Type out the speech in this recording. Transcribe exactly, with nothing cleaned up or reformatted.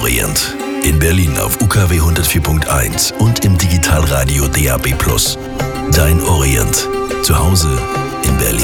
Orient. In Berlin auf U K W hundertvier Punkt eins und im Digitalradio D A B plus. Dein Orient. Zu Hause in Berlin.